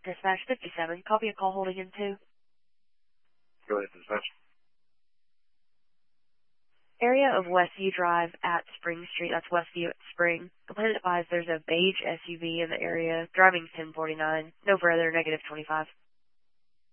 Dispatch 57, copy a call holding in 2. Go ahead, dispatch. Area of Westview Drive at Spring Street, that's Westview at Spring. Complainant advised there's a beige SUV in the area, driving 1049, no further, -25.